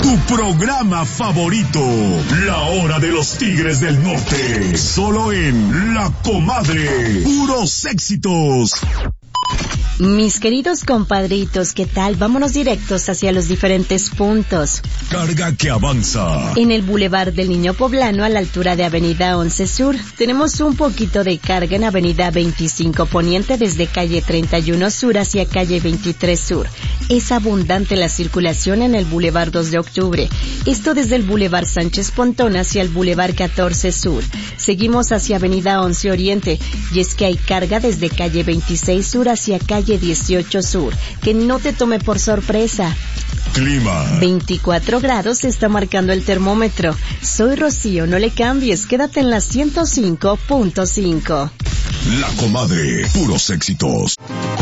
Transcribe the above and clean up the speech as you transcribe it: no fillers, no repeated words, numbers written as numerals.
Tu programa favorito, La Hora de los Tigres del Norte. Solo en La Comadre. Puros éxitos. Mis queridos compadritos, ¿qué tal? Vámonos directos hacia los diferentes puntos. Carga que avanza. En el Boulevard del Niño Poblano, a la altura de Avenida 11 Sur, tenemos un poquito de carga en Avenida 25 Poniente desde calle 31 Sur hacia calle 23 Sur. Es abundante la circulación en el Boulevard 2 de Octubre. Esto desde el Boulevard Sánchez Pontón hacia el Boulevard 14 Sur. Seguimos hacia Avenida 11 Oriente, y es que hay carga desde calle 26 Sur hacia calle 18 Sur. Que no te tome por sorpresa. Clima. 24 grados se está marcando el termómetro. Soy Rocío, no le cambies, quédate en la 105.5. La Comadre, puros éxitos.